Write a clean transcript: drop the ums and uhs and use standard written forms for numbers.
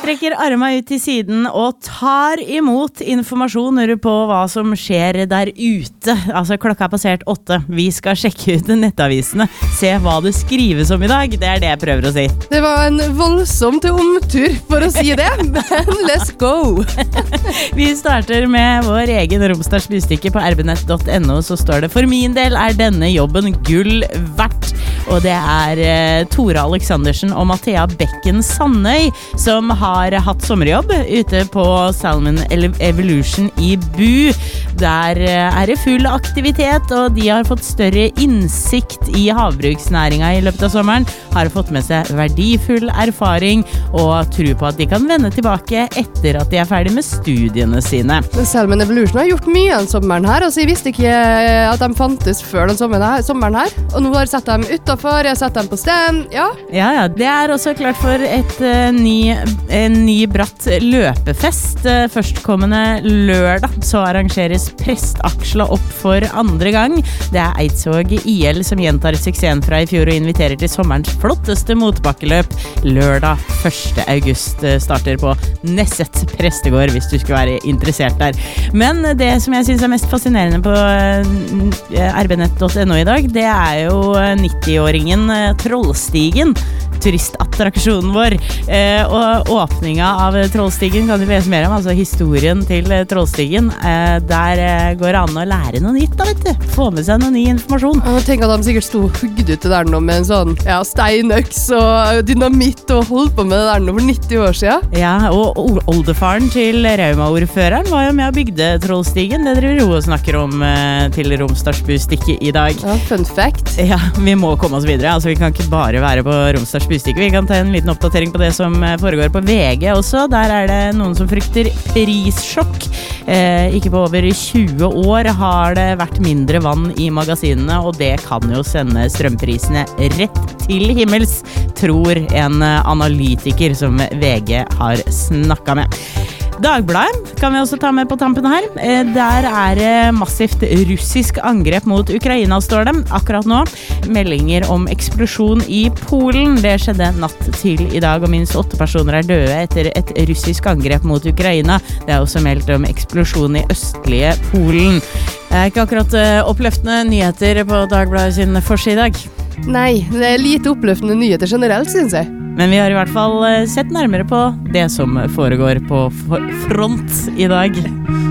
strekker armene ut til siden og tar imot informasjon på hva som skjer der ute. Altså klokka passert 8. Vi skal sjekke ut nettavisene, se hva det skrives om i dag. Det det jeg prøver å si. Det var en voldsom til omtur, for å si det. Men let's go! Vi starter med vår egen Romsdals Budstikke på rbnett.no, så står det: for min del denne jobben gull verdt. Og det Tore Aleksandersen og Mathea Bekken Sandøy som har hatt sommerjobb ute på Salmon Evolution i Bu. Der det full aktivitet, og de har fått større innsikt i havbruksnæringa i løpet av sommeren, har fått med seg verdifull erfaring og tro på at de kan vende tilbake etter at de ferdig med studiene sine. Salmon Evolution har gjort mye den sommeren her, altså jeg visste ikke at de fantes før den sommeren her, og nå har jeg sett dem utenfor, jeg har sett dem på stand, ja. Ja, det også klart for en ny bratt løpefest. Førstkommende lørdag så arrangeres Prestaksla opp for andre gang. Det Eidsvåg IL som gjentar suksessen fra i fjor og inviterer til sommerens flotteste motbakkeløp. Lørdag 1. august starter på Nesset prestegård, hvis du skulle være interessert der. Men det som jeg synes mest fascinerende på rbnett.no i dag, det jo 90-åringen Trollstigen, turistattraksjonen vår. Og åpninga av Trollstigen kan du lese mer om, altså historien til Trollstigen. Der går det an å lære noe nytt, da, vet du. Få med seg noe ny informasjon. Jeg tenker at de sikkert stod og hugget ut det der nå med en sånn steinøks og dynamitt og holdt på med det der nå for 90 år siden. Ja, og oldefaren til Rauma-ordføreren var jo med og bygde Trollstigen. Det driver Ro og snakker om til Romsdals Budstikke i dag. Ja, fun fact. Ja, vi må komme oss videre. Altså, vi kan ikke bare være på Romsdals Budstikke. Vi kan ta en liten oppdatering på det som foregår på VG også. Der det noen som frykter prissjokk. Ikke på over 20 år har det vært mindre vann i magasinene, og det kan jo sende strømprisene rett til himmels, tror en analytiker som VG har snakket med. Dagbladet kan vi også ta med på tampen her. Der det massivt russisk angrep mot Ukraina, står det akkurat nå. Meldinger om eksplosjon i Polen. Det skjedde natt til i dag, og minst 8 personer døde etter et russisk angrep mot Ukraina. Det også meldt om eksplosjon i østlige Polen. Det ikke akkurat oppløftende nyheter på Dagbladet sin forside i dag. Nei, det lite oppløftende nyheter generelt, synes jeg. Men vi har i hvert fall sett nærmere på det som foregår på front i dag.